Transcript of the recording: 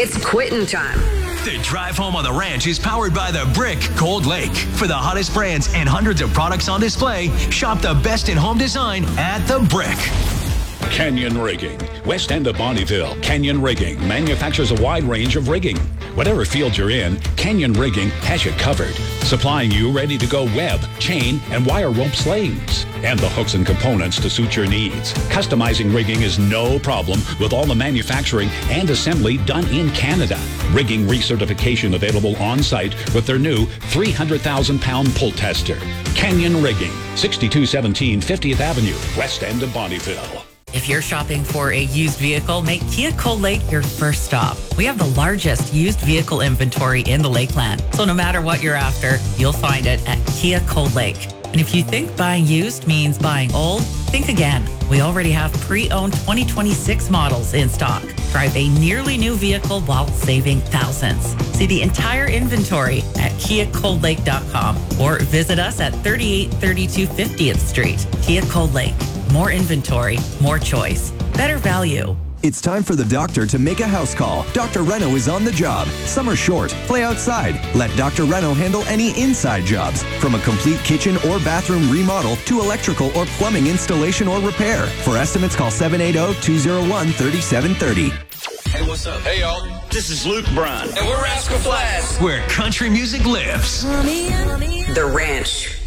It's quitting time. The drive home on the ranch is powered by the Brick Cold Lake. For the hottest brands and hundreds of products on display, shop the best in home design at the Brick. Canyon Rigging. West End of Bonnyville. Canyon Rigging manufactures a wide range of rigging. Whatever field you're in, Canyon Rigging has you covered. Supplying you ready-to-go web, chain, and wire rope slings. And the hooks and components to suit your needs. Customizing rigging is no problem with all the manufacturing and assembly done in Canada. Rigging recertification available on-site with their new 300,000-pound pull tester. Canyon Rigging, 6217 50th Avenue, West End of Bonnyville. If you're shopping for a used vehicle, make Kia Cold Lake your first stop. We have the largest used vehicle inventory in the Lakeland. So no matter what you're after, you'll find it at Kia Cold Lake. And if you think buying used means buying old, think again. We already have pre-owned 2026 models in stock. Drive a nearly new vehicle while saving thousands. See the entire inventory at KiaColdLake.com or visit us at 3832 50th Street. Kia Cold Lake. More inventory, more choice, better value. It's time for the doctor to make a house call. Dr. Reno is on the job. Summer short. Play outside. Let Dr. Reno handle any inside jobs, from a complete kitchen or bathroom remodel to electrical or plumbing installation or repair. For estimates, call 780-201-3730. Hey, what's up? Hey, y'all. This is Luke Bryan. And we're Rascal Flatts. Where country music lives. The Ranch.